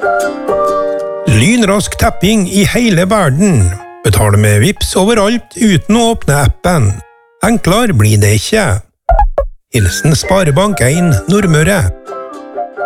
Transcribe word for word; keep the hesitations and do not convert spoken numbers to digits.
Lynrask tapping i hele verden. Betale med Vipps overalt uten å åpne appen. Enklere blir det ikke. Hilsen Sparebank en Nordmøre.